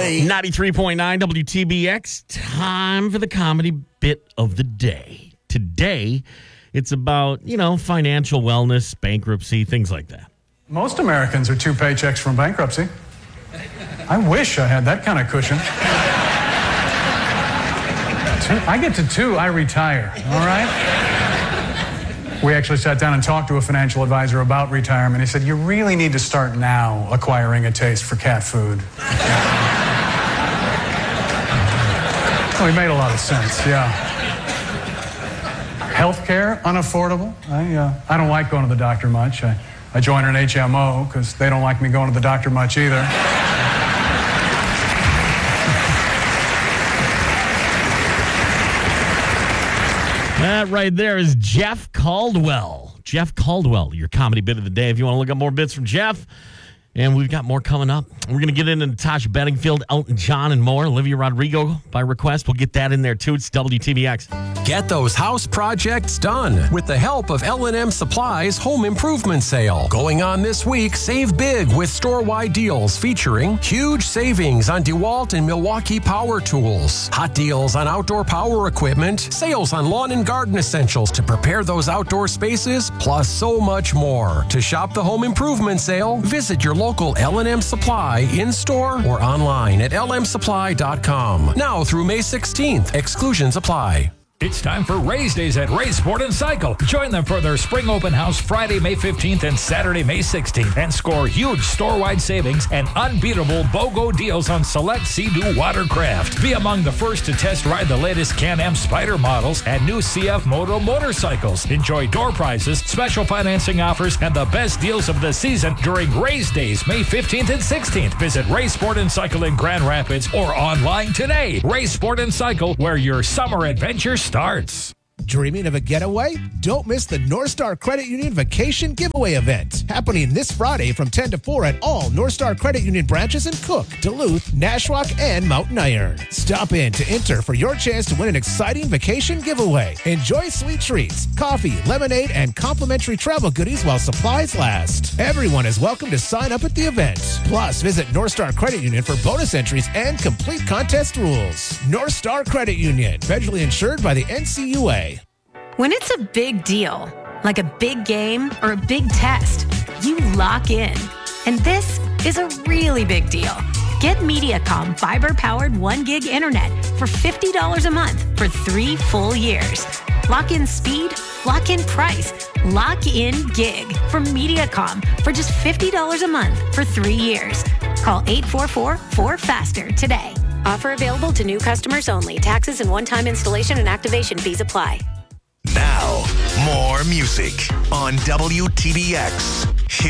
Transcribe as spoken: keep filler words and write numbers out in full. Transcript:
way. ninety-three point nine W T B X. Time for the comedy bit of the day. Today, it's about, you know, financial wellness, bankruptcy, things like that. Most Americans are two paychecks from bankruptcy. I wish I had that kind of cushion. Two, I get to two, I retire, all right? We actually sat down and talked to a financial advisor about retirement. He said, you really need to start now acquiring a taste for cat food. Well, he made a lot of sense, yeah. Healthcare, unaffordable. I, uh, I don't like going to the doctor much. I, I joined an H M O because they don't like me going to the doctor much either. That right there is Jeff Caldwell. Jeff Caldwell, your comedy bit of the day. If you want to look up more bits from Jeff, and we've got more coming up. We're going to get into Natasha Bedingfield, Elton John, and more. Olivia Rodrigo, by request. We'll get that in there, too. It's W T B X. Get those house projects done with the help of L and M Supply's Home Improvement Sale. Going on this week, save big with store-wide deals featuring huge savings on DeWalt and Milwaukee power tools, hot deals on outdoor power equipment, sales on lawn and garden essentials to prepare those outdoor spaces, plus so much more. To shop the Home Improvement Sale, visit your local L and M Supply in-store or online at L M supply dot com. Now through May sixteenth. Exclusions apply. It's time for Race Days at Ray Sport and Cycle. Join them for their spring open house Friday, May fifteenth and Saturday, May sixteenth, and score huge store-wide savings and unbeatable BOGO deals on select Sea-Doo watercraft. Be among the first to test ride the latest Can-Am Spyder models and new C F Moto motorcycles. Enjoy door prizes, special financing offers, and the best deals of the season during Race Days, May fifteenth and sixteenth. Visit Ray Sport and Cycle in Grand Rapids or online today. Ray Sport and Cycle, where your summer adventure starts. starts. Dreaming of a getaway? Don't miss the North Star Credit Union Vacation Giveaway event happening this Friday from ten to four at all North Star Credit Union branches in Cook, Duluth, Nashwauk, and Mountain Iron. Stop in to enter for your chance to win an exciting vacation giveaway. Enjoy sweet treats, coffee, lemonade, and complimentary travel goodies while supplies last. Everyone is welcome to sign up at the event. Plus, visit North Star Credit Union for bonus entries and complete contest rules. North Star Credit Union, federally insured by the N C U A. When it's a big deal, like a big game or a big test, you lock in. And this is a really big deal. Get MediaCom fiber-powered one gig internet for fifty dollars a month for three full years. Lock in speed, lock in price, lock in gig from MediaCom for just fifty dollars a month for three years. Call eight four four, four faster today. Offer available to new customers only. Taxes and one-time installation and activation fees apply. Now, more music on W T B X.